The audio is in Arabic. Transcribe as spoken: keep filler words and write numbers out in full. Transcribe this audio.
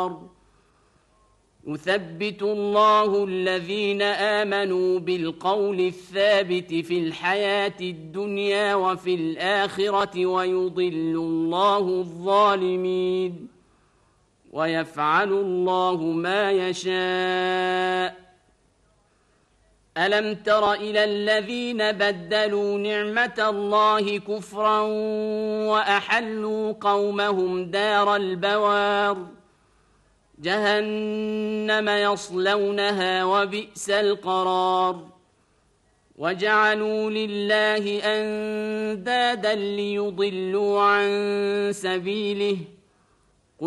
القرار يثبت الله الذين آمنوا بالقول الثابت في الحياة الدنيا وفي الآخرة ويضل الله الظالمين ويفعل الله ما يشاء ألم تر إلى الذين بدلوا نعمة الله كفرا وأحلوا قومهم دار البوار جهنم يصلونها وبئس القرار وجعلوا لله أندادا ليضلوا عن سبيله